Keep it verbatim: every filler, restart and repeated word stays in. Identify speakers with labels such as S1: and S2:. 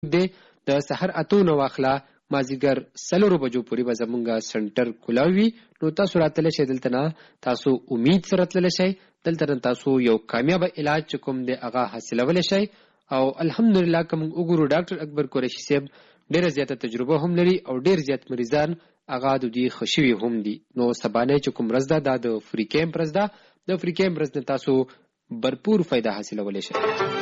S1: دی د سحر اتو نو واخلا مازیګر سلورو بجو پورې به زمونږه سنټر کولاوي. نو تاسو راتلی شئ دلته نه، تاسو امید سره تللی شئ. دلته نه تاسو یو کامیابه علاج چې کوم دی هغه حاصلولی شئ. او الحمدلله که موږ وګورو ډاکټر اکبر قریشي صاحب ډېره زیاته تجربه هم لري او ډېر زیات مریضان هغه د دوی ښه شوي هم دي. نو سبانۍ چې کوم ورځ ده دا د فری کیمپ ورځ ده. د فری کیمپ ورځ نه تاسو برپور فایده حاصلولی شئ.